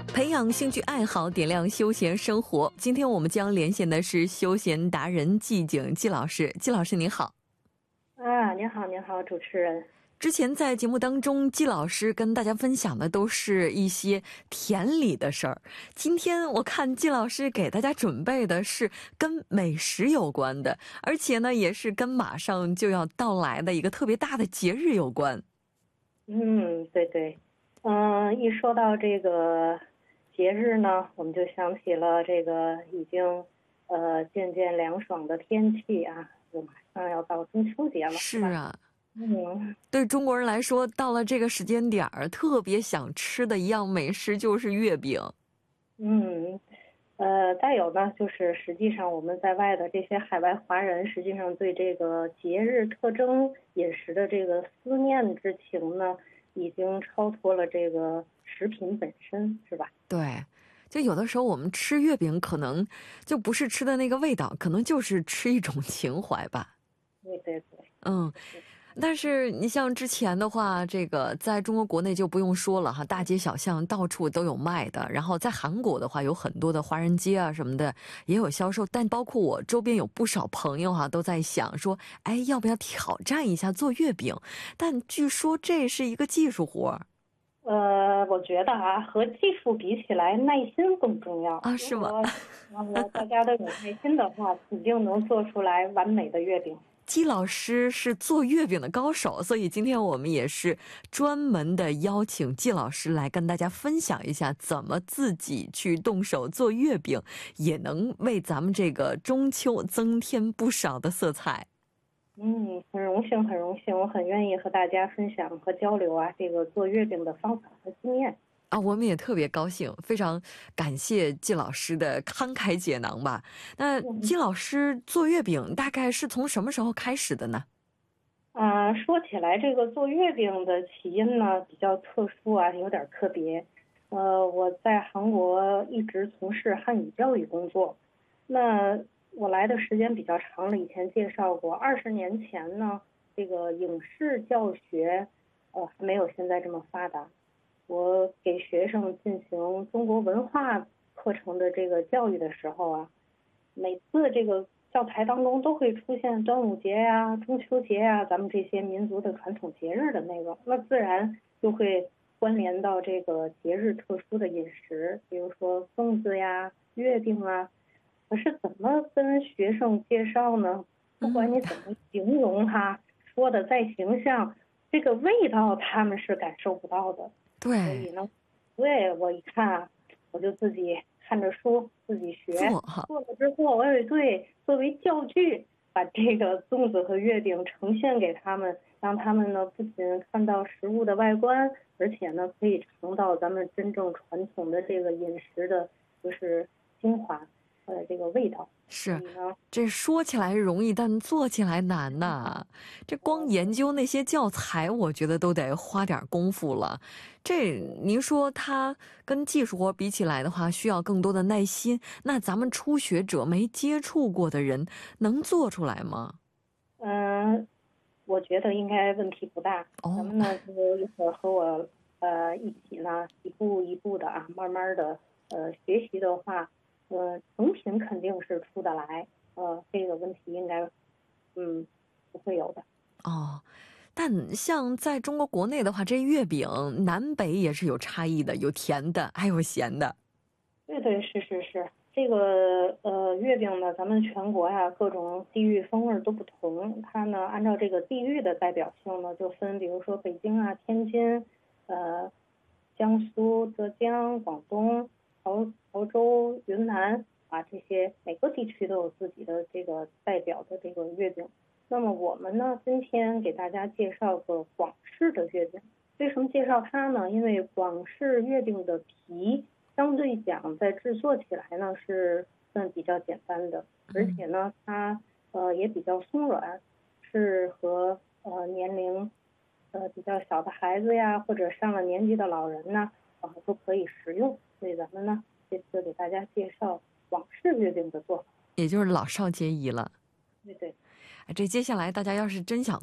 培养兴趣爱好，点亮休闲生活。今天我们将连线的是休闲达人季景季老师。季老师您好。 您好，您好，主持人。 之前在节目当中，季老师跟大家分享的都是一些田里的事儿。今天我看季老师给大家准备的是跟美食有关的，而且呢，也是跟马上就要到来的一个特别大的节日有关。 对对，一说到这个节日呢，我们就想起了这个已经渐渐凉爽的天气啊，就马上要到中秋节了。 是啊。 对中国人来说，到了这个时间点儿，特别想吃的一样美食就是月饼。 再有呢，就是实际上我们在外的这些海外华人，实际上对这个节日特征饮食的这个思念之情呢，已经超脱了这个食品本身，是吧？ 对，就有的时候我们吃月饼，可能就不是吃的那个味道，可能就是吃一种情怀吧。 对。 但是你像之前的话，这个在中国国内就不用说了哈，大街小巷到处都有卖的。然后在韩国的话，有很多的华人街啊什么的也有销售。但包括我周边有不少朋友哈，都在想说，哎，要不要挑战一下做月饼？但据说这是一个技术活儿。 我觉得和技术比起来，耐心更重要啊，是吗？ 如果大家都有耐心的话，肯定能做出来完美的月饼。 季老师是做月饼的高手，所以今天我们也是专门的邀请季老师来跟大家分享一下怎么自己去动手做月饼，也能为咱们这个中秋增添不少的色彩。 很荣幸，我很愿意和大家分享和交流这个做月饼的方法和经验。 我们也特别高兴，非常感谢季老师的慷慨解囊吧。那季老师做月饼大概是从什么时候开始的呢？ 说起来这个做月饼的起因呢比较特殊有点特别。我在韩国一直从事汉语教育工作，那我来的时间比较长了，以前介绍过，20年前呢，这个影视教学还没有现在这么发达。我给学生进行中国文化课程的这个教育的时候每次这个教材当中都会出现端午节中秋节咱们这些民族的传统节日的内容，那自然就会关联到这个节日特殊的饮食，比如说粽子月饼可是怎么跟学生介绍呢？不管你怎么形容说的再形象，这个味道他们是感受不到的。 对， 所以呢，我一看我就自己看着书自己学，做了之后我也作为教具把这个粽子和月饼呈现给他们，让他们呢不仅看到食物的外观，而且呢可以尝到咱们真正传统的这个饮食的就是精华这个味道。 是，这说起来容易，但做起来难呐。这光研究那些教材，我觉得都得花点功夫了。这您说它跟技术活比起来的话，需要更多的耐心。那咱们初学者没接触过的人，能做出来吗？ 我觉得应该问题不大。咱们呢就一会儿和我一起呢一步一步的慢慢的学习的话。成品肯定是出得来，这个问题应该，不会有的。 但像在中国国内的话，这月饼南北也是有差异的，有甜的，还有咸的。 对，是。这个月饼呢，咱们全国各种地域风味都不同，它呢按照这个地域的代表性呢，就分，比如说北京天津，江苏、浙江、广东。潮州、云南这些每个地区都有自己的这个代表的这个月饼。那么我们呢，今天给大家介绍个广式的月饼。为什么介绍它呢？因为广式月饼的皮相对讲在制作起来呢是算比较简单的，而且呢它也比较松软，适合年龄比较小的孩子或者上了年纪的老人都可以食用。所以咱们呢，这次给大家介绍广式月饼的做法， 也就是老少皆宜了。 对。 这接下来大家要是真想